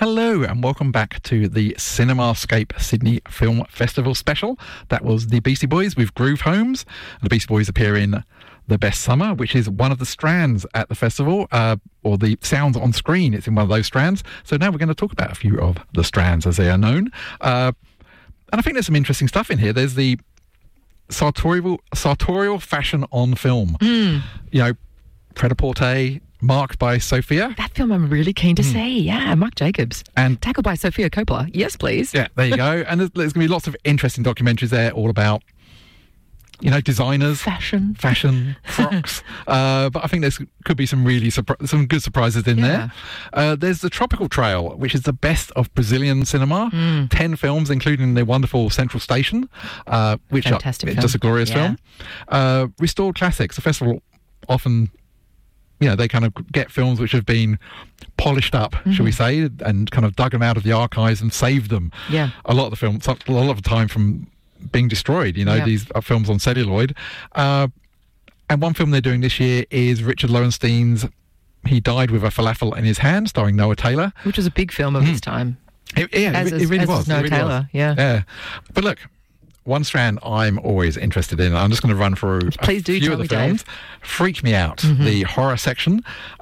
Hello and welcome back to the Cinemascape Sydney Film Festival special. That was the Beastie Boys with Groove Homes. The Beastie Boys appear in The Best Summer, which is one of the strands at the festival, or the sounds on screen. It's in one of those strands. So now we're going to talk about a few of the strands as they are known. And I think there's some interesting stuff in here. There's the sartorial fashion on film. You know, Pret-a-Porter, marked by Sophia. That film I'm really keen to see. Yeah, Mark Jacobs. And tackled by Sophia Coppola. Yes, please. Yeah, there you go. And there's going to be lots of interesting documentaries there all about, you know, designers. Fashion, frocks. But I think there could be some really some good surprises in there. There's the Tropical Trail, which is the best of Brazilian cinema. 10 films, including the wonderful Central Station, which is just a glorious film. Restored Classics. The festival often, you know, they kind of get films which have been polished up, shall we say, and kind of dug them out of the archives and saved them. Yeah. A lot of the films, a lot of the time from being destroyed, you know, these are films on celluloid. And one film they're doing this year is Richard Lowenstein's He Died with a Falafel in His Hand, starring Noah Taylor. Which was a big film of its time. It really was. Noah Taylor, yeah. But look, one strand I'm always interested in. I'm just going to run through a few of the films. Dave. Freak Me Out, the horror section.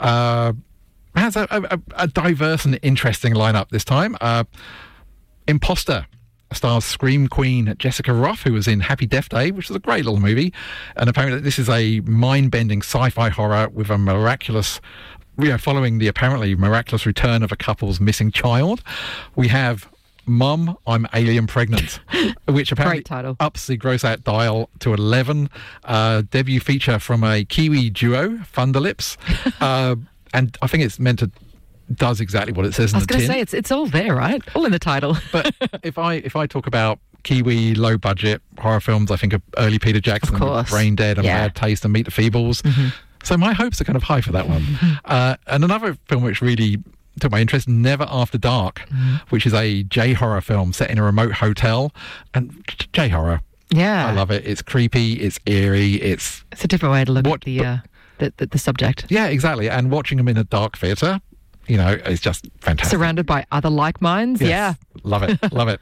Has a diverse and interesting lineup this time. Imposter stars Scream Queen Jessica Rothe, who was in Happy Death Day, which is a great little movie. And apparently this is a mind-bending sci-fi horror with a miraculous, you know, following the apparently miraculous return of a couple's missing child. We have Mum, I'm Alien Pregnant, which apparently ups the gross out dial to 11. Debut feature from a Kiwi duo, Thunderlips. And I think it's meant to does exactly what it says in the tin. I was going to say, it's all there, right? All in the title. But if I talk about Kiwi low budget horror films, I think of early Peter Jackson, Brain Dead and Bad Taste and Meet the Feebles. So my hopes are kind of high for that one. And another film which really took my interest, Never After Dark, which is a J-horror film set in a remote hotel. And J-horror, I love it. It's creepy, it's eerie, it's a different way to look at the subject. Yeah, exactly. And watching them in a dark theatre, you know, it's just fantastic. Surrounded by other like minds, love it, love it.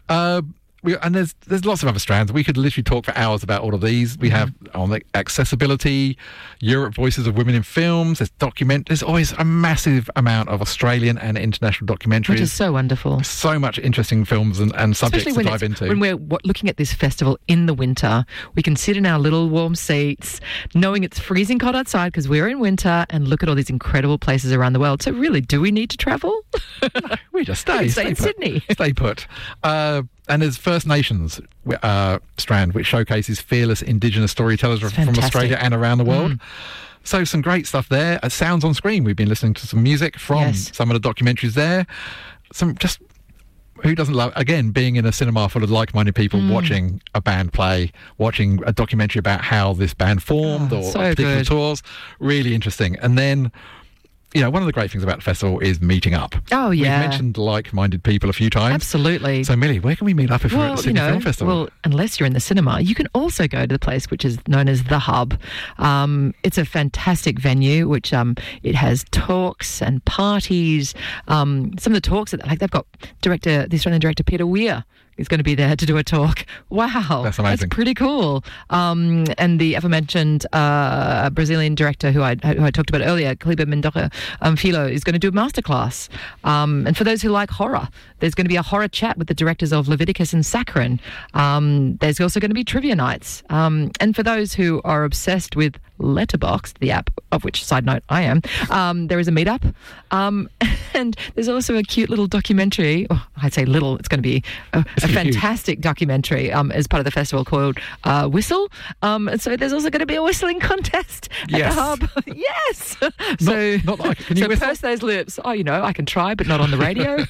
And there's lots of other strands. We could literally talk for hours about all of these. We have on the accessibility, Europe Voices of Women in Films. There's always a massive amount of Australian and international documentaries, which is so wonderful. So much interesting films and subjects to dive into. When we're looking at this festival in the winter, we can sit in our little warm seats, knowing it's freezing cold outside because we're in winter, and look at all these incredible places around the world. So really, do we need to travel? No, we just stay in Sydney. Stay put. And there's First Nations strand, which showcases fearless Indigenous storytellers from Australia and around the world. So some great stuff there. Sounds on screen. We've been listening to some music from some of the documentaries there. Some just, who doesn't love, again, being in a cinema full of like-minded people, watching a band play, watching a documentary about how this band formed or particular tours. Really interesting. And then, you know, one of the great things about the festival is meeting up. Oh, yeah. We've mentioned like-minded people a few times. Absolutely. So, Millie, where can we meet up if we're at the Sydney Film Festival? Well, unless you're in the cinema, you can also go to the place which is known as The Hub. It's a fantastic venue, which it has talks and parties. Some of the talks, they've got the Australian director Peter Weir is going to be there to do a talk. Wow. That's amazing. That's pretty cool. And the aforementioned Brazilian director who I talked about earlier, Kleber Mendoza Filho, is going to do a masterclass. And for those who like horror, there's going to be a horror chat with the directors of Leviticus and Saccharine. There's also going to be trivia nights. And for those who are obsessed with Letterboxd, the app of which, side note, I am, there is a meetup. And there's also a cute little documentary. Oh, I'd say little. It's going to be a fantastic documentary as part of the festival called Whistle. And so there's also going to be a whistling contest at the Hub. Yes. Can you whistle? Purse those lips. Oh, you know, I can try, but not on the radio.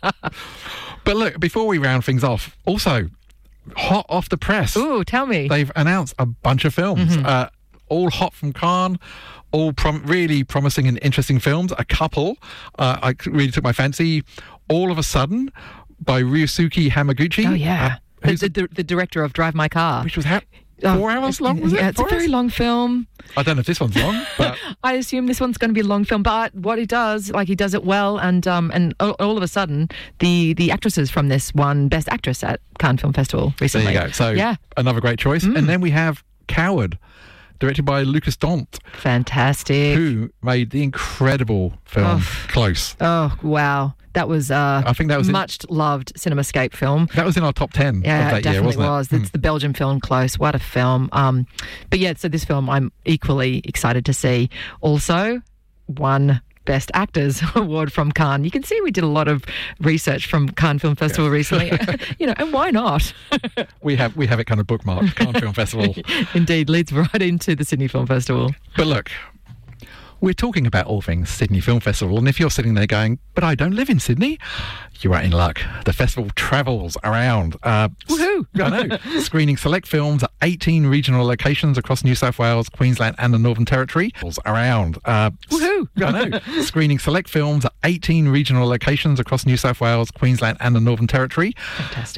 But look, before we round things off, also hot off the press. Ooh, tell me. They've announced a bunch of films. All hot from Cannes, all really promising and interesting films. A couple I really took my fancy. All of a Sudden by Ryusuke Hamaguchi. Oh, yeah. The director of Drive My Car. Which was 4 hours long, was it? Yeah, it's a very long film. I don't know if this one's long, but... I assume this one's going to be a long film, but what he does, he does it well, and all of a sudden, the actresses from this won Best Actress at Cannes Film Festival recently. There you go. So, another great choice. And then we have Coward, directed by Lucas Dont. Fantastic. Who made the incredible film Close. Oh, wow. That was I think that was much-loved CinemaScape film. That was in our top 10 of that year, wasn't it? Yeah, it definitely was. It's the Belgian film Close. What a film. But yeah, so this film I'm equally excited to see. Also, won Best Actors award from Cannes. You can see we did a lot of research from Cannes Film Festival recently. And why not? we have it kind of bookmarked, Cannes Film Festival. Indeed, leads right into the Sydney Film Festival. But look, we're talking about all things Sydney Film Festival, and if you're sitting there going, but I don't live in Sydney, you are in luck. The festival travels around. Woohoo! I know. Screening select films at 18 regional locations across New South Wales, Queensland and the Northern Territory. Around. Woohoo! I know. Screening select films at 18 regional locations across New South Wales, Queensland and the Northern Territory. Fantastic.